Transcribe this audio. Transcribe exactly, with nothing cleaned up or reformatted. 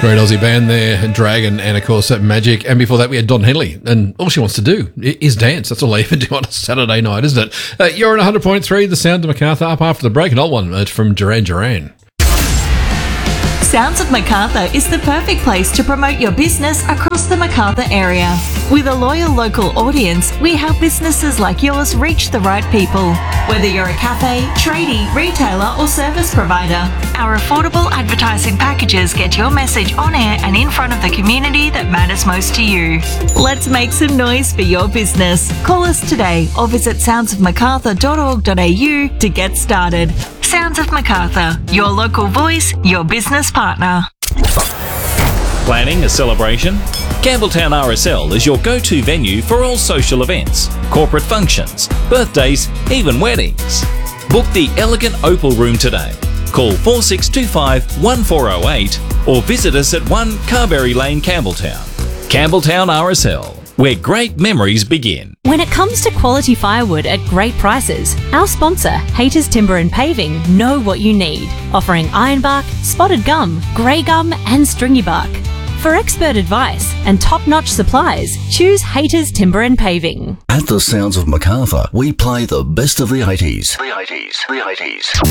Great Aussie band there, Dragon, and of course that Magic. And before that we had Don Henley, and all she wants to do is dance. That's all they even do on a Saturday night, isn't it? Uh, you're on one hundred point three, The Sound of Macarthur, up after the break. An old one uh, from Duran Duran. Sounds of Macarthur is the perfect place to promote your business across the Macarthur area. With a loyal local audience, we help businesses like yours reach the right people. Whether you're a cafe, tradie, retailer or service provider, our affordable advertising packages get your message on air and in front of the community that matters most to you. Let's make some noise for your business. Call us today or visit sounds of macarthur dot org dot a u to get started. Sounds of Macarthur, your local voice, your business partner. Planning a celebration? Campbelltown R S L is your go-to venue for all social events, corporate functions, birthdays, even weddings. Book the elegant Opal Room today. Call four six two five, one four zero eight or visit us at one Carberry Lane, Campbelltown. Campbelltown R S L, where great memories begin. When it comes to quality firewood at great prices, our sponsor, Haters Timber and Paving, know what you need, offering ironbark, spotted gum, grey gum and stringy bark. For expert advice and top-notch supplies, choose Haters Timber and Paving. At the Sounds of Macarthur, we play the best of the eighties. The eighties. The eighties.